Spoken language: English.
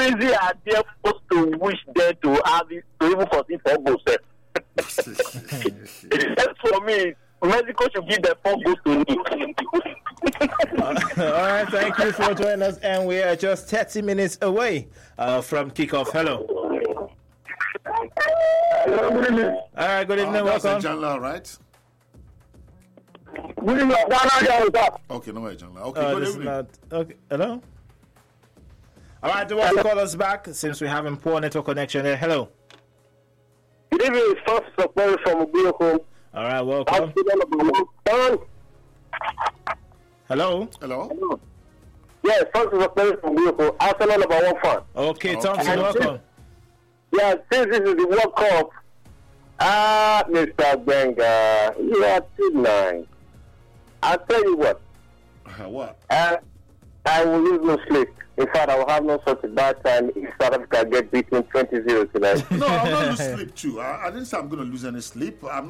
Tunisia are there supposed to wish them to have it, to even concede 4 goals. Except for me, Mexico should give them 4 goals to me. All right, thank you for joining us, and we are just 30 minutes away from kickoff. Hello. Hello, good evening. All right, good evening. That's Welcome. Janla, right? Good evening. Okay, no way, Janla. Okay, good This is evening. not okay. Hello. All right, do you want to call us back since we have poor network connection there? Hello. Good evening, it's Francis Okpere from Ubioko. All right, welcome. Hello. Hello? Yes, Francis Okpere from Ubioko. Arsenal number 1 fan. Okay, Okay. Thompson, welcome. Yeah, since this is the World Cup, Mr. Benga, you are too nice. I'll tell you what, What? I will lose no sleep. In fact, I will have no such a bad time if South Africa get beaten 20-0 tonight. No, I'm not losing sleep too. I didn't say I'm going to lose any sleep. I'm